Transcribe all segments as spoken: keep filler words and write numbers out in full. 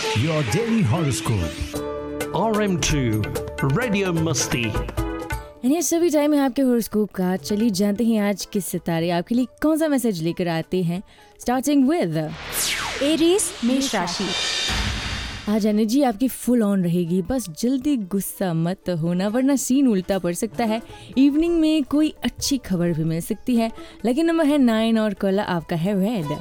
Your daily horoscope. R M to radio मस्ती। ये सभी टाइम है आपके हॉरोस्कोप का। चलिए जानते हैं आज किस सितारे आपके लिए कौन सा मैसेज लेकर आते हैं। स्टार्टिंग विद एरीज मेष राशि। आज एनर्जी आपकी फुल ऑन रहेगी, बस जल्दी गुस्सा मत होना वरना सीन उल्टा पड़ सकता है। इवनिंग में कोई अच्छी खबर भी मिल सकती है। लेकिन नंबर है नाइन और कलर आपका है रेड।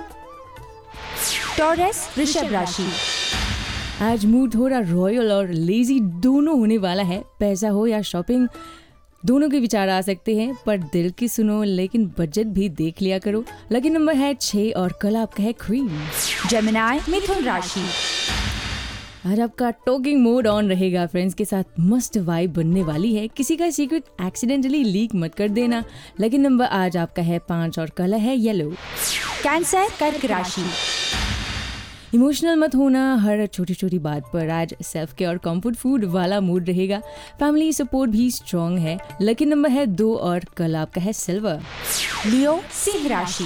टॉरस वृषभ राशि। आज मूड थोड़ा रॉयल और लेजी दोनों होने वाला है। पैसा हो या शॉपिंग दोनों के विचार आ सकते हैं, पर दिल की सुनो लेकिन बजट भी देख लिया करो। लकी नंबर है छह और कल आपका है क्रीम। जेमिनी मिथुन राशि। आज आपका टॉकिंग मोड ऑन रहेगा। फ्रेंड्स के साथ मस्त वाइब बनने वाली है। किसी का सीक्रेट एक्सीडेंटली लीक मत कर देना। लकी नंबर आज आपका है पाँच और कलर है येलो। कैंसर कर्क राशि। इमोशनल मत होना हर छोटी छोटी बात पर। आज सेल्फ केयर और कंफर्ट फूड वाला मूड रहेगा। फैमिली सपोर्ट भी स्ट्रॉन्ग है। लकी नंबर है दो और कल आपका है सिल्वर। लियो सिंह राशि।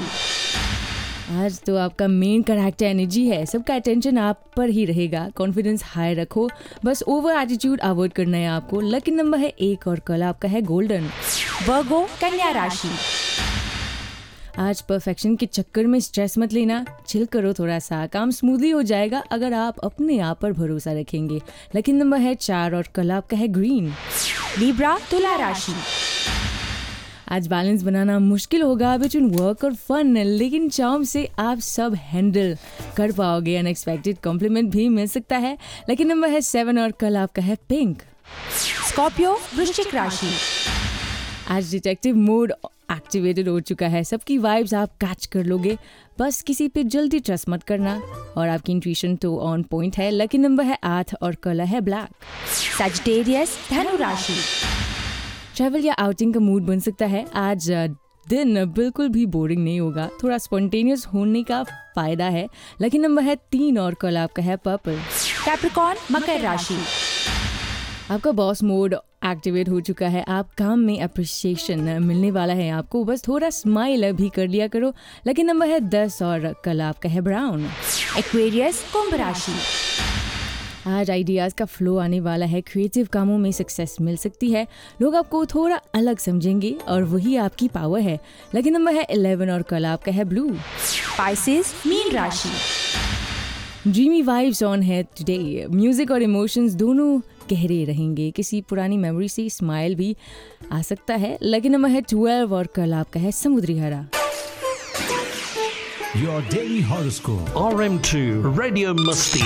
आज तो आपका मेन कैरेक्टर एनर्जी है। सबका अटेंशन आप पर ही रहेगा। कॉन्फिडेंस हाई रखो, बस ओवर एटीट्यूड अवॉइड करना है आपको। लकी नंबर है एक और कल आपका है गोल्डन। वर्गो कन्या राशि। आज परफेक्शन के चक्कर में स्ट्रेस मत लेना। चिल करो थोड़ा सा, काम स्मूथली हो जाएगा अगर आप अपने आप पर भरोसा रखेंगे। लेकिन नंबर है चार और कल आपका है ग्रीन। लिब्रा तुला राशि। आज बैलेंस बनाना मुश्किल होगा बिटवीन वर्क और फन, लेकिन चार्म से आप सब हैंडल कर पाओगे। अनएक्सपेक्टेड कॉम्प्लीमेंट भी मिल सकता है। लेकिन नंबर है सेवन और कल आपका है पिंक। स्कॉर्पियो वृश्चिक राशि। आज डिटेक्टिव मोड एक्टिवेटेड हो चुका है। सबकी वाइब्स आप कैच कर लोगे, बस किसी पे जल्दी ट्रस्ट मत करना। और आपकी इंट्यूशन तो ऑन पॉइंट है। लकी नंबर है आठ और कलर है ब्लैक। सजिटेरियस धनु राशि। ट्रैवल या आउटिंग का मूड बन सकता है। आज दिन बिल्कुल भी बोरिंग नहीं होगा, थोड़ा स्पॉन्टेनियस होने का फायदा है। लकी नंबर है तीन और कल आपका है पर्पल। कैप्रिकॉर्न मकर राशि। आपका बॉस मोड एक्टिवेट हो चुका है। आप काम में अप्रिसिएशन मिलने वाला है आपको, बस थोड़ा स्माइल भी कर लिया करो। लेकिन नंबर है दस और कल आपका है ब्राउन। एक्वेरियस कुंभ राशि। आज आइडियाज का फ्लो आने वाला है। क्रिएटिव कामों में सक्सेस मिल सकती है। लोग आपको थोड़ा अलग समझेंगे और वही आपकी पावर है। लेकिन नंबर है इलेवन और कल आपका है ब्लू। स्पाइसेस मीन राशि। ड्रीमी वाइब्स ऑन है टुडे। म्यूजिक और इमोशंस दोनों गहरे रहेंगे। किसी पुरानी मेमोरी से स्माइल भी आ सकता है। लेकिन नंबर है ट्वेल्व और कल आपका है समुद्री हरा। Your daily horoscope. R M to radio मस्ती।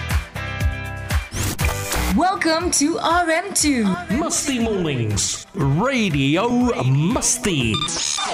Welcome to R M two. मस्ती मॉर्निंग्स रेडियो मस्ती।